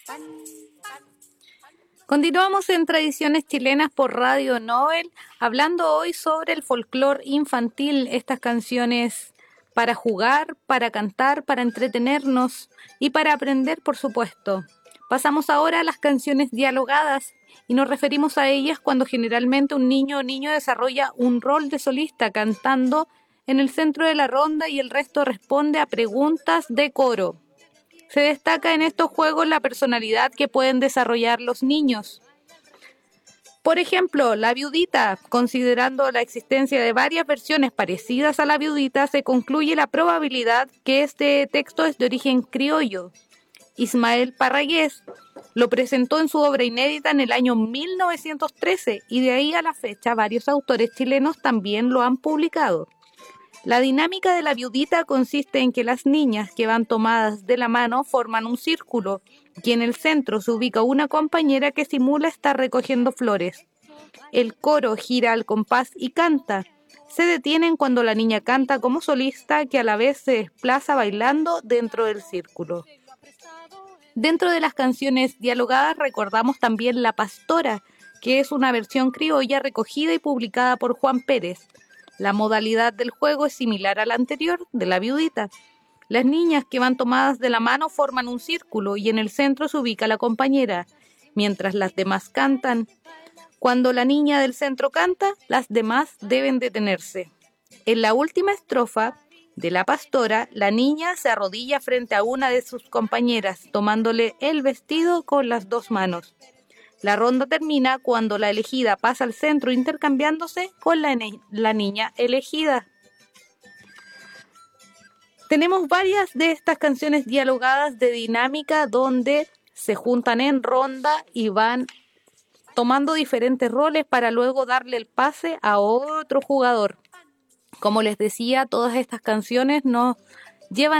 Continuamos en Tradiciones Chilenas por Radio Nobel, hablando hoy sobre el folclore infantil, estas canciones para jugar, para cantar, para entretenernos y para aprender, por supuesto. Pasamos ahora a las canciones dialogadas y nos referimos a ellas cuando generalmente un niño o niña desarrolla un rol de solista cantando en el centro de la ronda y el resto responde a preguntas de coro. Se destaca en estos juegos la personalidad que pueden desarrollar los niños. Por ejemplo, La Viudita, considerando la existencia de varias versiones parecidas a La Viudita, se concluye la probabilidad que este texto es de origen criollo. Ismael Parragués lo presentó en su obra inédita en el año 1913 y de ahí a la fecha varios autores chilenos también lo han publicado. La dinámica de La Viudita consiste en que las niñas que van tomadas de la mano forman un círculo y en el centro se ubica una compañera que simula estar recogiendo flores. El coro gira al compás y canta. Se detienen cuando la niña canta como solista, que a la vez se desplaza bailando dentro del círculo. Dentro de las canciones dialogadas recordamos también La Pastora, que es una versión criolla recogida y publicada por Juan Pérez. La modalidad del juego es similar a la anterior, de La Viudita. Las niñas que van tomadas de la mano forman un círculo y en el centro se ubica la compañera, mientras las demás cantan. Cuando la niña del centro canta, las demás deben detenerse. En la última estrofa de La Pastora, la niña se arrodilla frente a una de sus compañeras, tomándole el vestido con las dos manos. La ronda termina cuando la elegida pasa al centro intercambiándose con la niña elegida. Tenemos varias de estas canciones dialogadas de dinámica donde se juntan en ronda y van tomando diferentes roles para luego darle el pase a otro jugador. Como les decía, todas estas canciones nos llevan